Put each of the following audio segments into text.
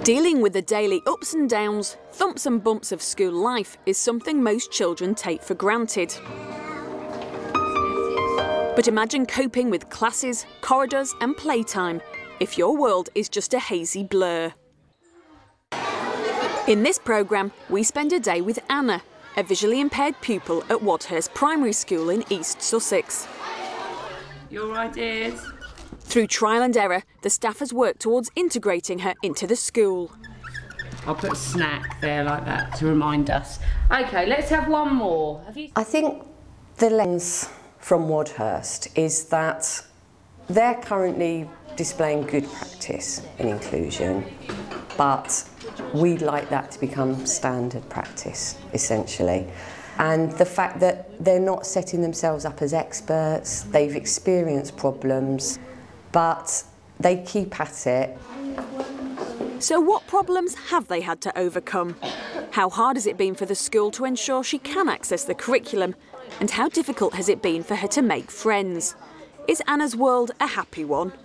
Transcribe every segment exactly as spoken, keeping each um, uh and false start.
Dealing with the daily ups and downs, thumps and bumps of school life is something most children take for granted. But imagine coping with classes, corridors and playtime if your world is just a hazy blur. In this programme, we spend a day with Anna, a visually impaired pupil at Wadhurst Primary School in East Sussex. Your ideas? Through trial and error, the staff has worked towards integrating her into the school. I'll put a snack there like that to remind us. OK, let's have one more. Have you... I think the lens from Wadhurst is that they're currently displaying good practice in inclusion, but we'd like that to become standard practice, essentially. And the fact that they're not setting themselves up as experts, they've experienced problems, but they keep at it. So what problems have they had to overcome? How hard has it been for the school to ensure she can access the curriculum? And how difficult has it been for her to make friends? Is Anna's world a happy one?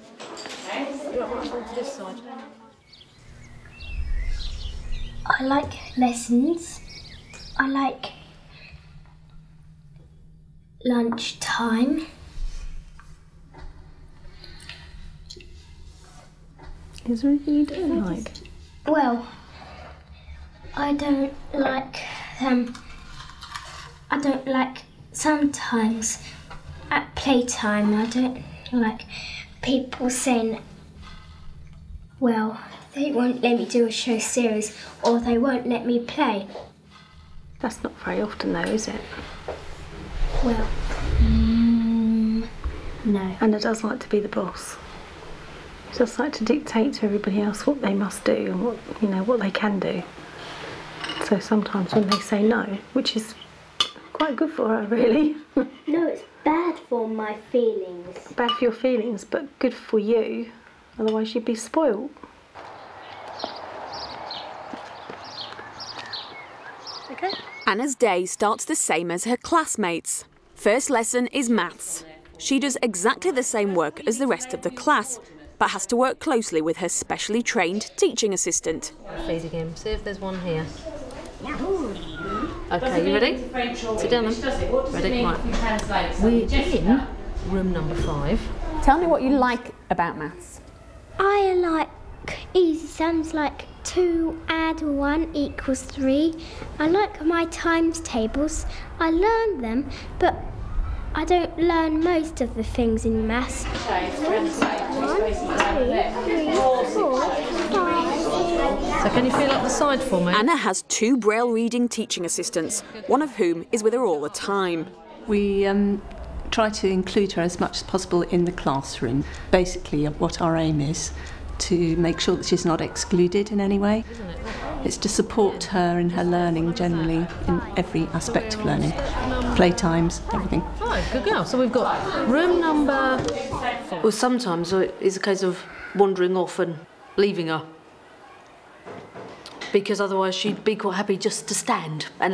I like lessons. I like lunch time. Is there anything you don't like? Well, I don't like um I don't like sometimes at playtime I don't like people saying, well, they won't let me do a show series or they won't let me play. That's not very often though, is it? Well, mm, no. Anna does like to be the boss. She does like to dictate to everybody else what they must do and what, you know, what they can do. So sometimes when they say no, which is quite good for her, really. No, it's bad for my feelings. Bad for your feelings, but good for you. Otherwise you'd be spoilt. Okay. Anna's day starts the same as her classmates. First lesson is maths. She does exactly the same work as the rest of the class, but has to work closely with her specially trained teaching assistant. Feeding him. See if there's one here. Okay, you ready? Sit down then. Ready? Right. We're in room number five. Tell me what you like about maths. I like easy sums like two add one equals three. I like my times tables. I learn them, but I don't learn most of the things in maths. One, two, three, four, five. So can you feel up the side for me? Anna has two Braille reading teaching assistants, one of whom is with her all the time. We um, try to include her as much as possible in the classroom. Basically, what our aim is to make sure that she's not excluded in any way. It's to support her in her learning generally, in every aspect of learning. Playtimes, everything. Oh, good girl. So we've got room number... Well, sometimes it's a case of wandering off and leaving her. Because otherwise she'd be quite happy just to stand and